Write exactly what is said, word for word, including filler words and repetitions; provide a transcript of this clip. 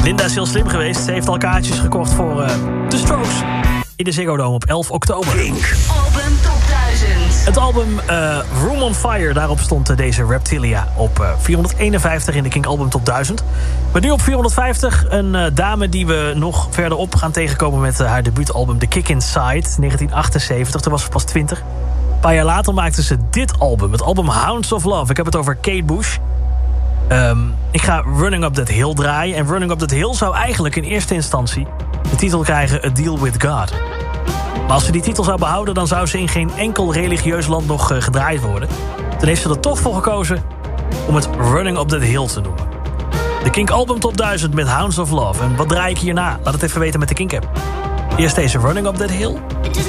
Linda is heel slim geweest. Ze heeft al kaartjes gekocht voor uh, The Strokes in de Ziggo Dome op elf oktober. Kink. Album Top duizend. Het album uh, Room on Fire, daarop stond uh, deze Reptilia op uh, vierhonderdeenenvijftig in de Kink Album Top duizend. Maar nu op vierhonderdvijftig een uh, dame die we nog verderop gaan tegenkomen met uh, haar debuutalbum The Kick Inside, negentien achtenzeventig. Toen was ze pas twintig. Een paar jaar later maakte ze dit album, het album Hounds of Love. Ik heb het over Kate Bush. Um, ik ga Running Up That Hill draaien. En Running Up That Hill zou eigenlijk in eerste instantie de titel krijgen A Deal With God. Maar als ze die titel zou behouden, dan zou ze in geen enkel religieus land nog uh, gedraaid worden. Toen heeft ze er toch voor gekozen om het Running Up That Hill te noemen. De Kink Album Top duizend met Hounds of Love. En wat draai ik hierna? Laat het even weten met de Kink app. Eerst deze Running Up That Hill.